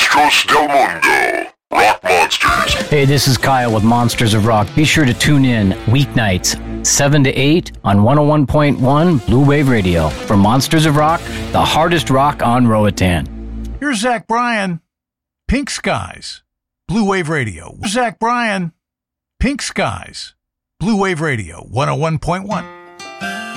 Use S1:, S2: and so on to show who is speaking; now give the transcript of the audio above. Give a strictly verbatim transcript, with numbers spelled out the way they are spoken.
S1: Monstros del Mundo. Rock Monsters.
S2: Hey, this is Kyle with Monsters of Rock. Be sure to tune in weeknights, seven to eight on one oh one point one Blue Wave Radio for Monsters of Rock, the hardest rock on Roatan.
S3: Here's Zach Bryan, Pink Skies, Blue Wave Radio. Zach Bryan, Pink Skies, Blue Wave Radio, one oh one point one.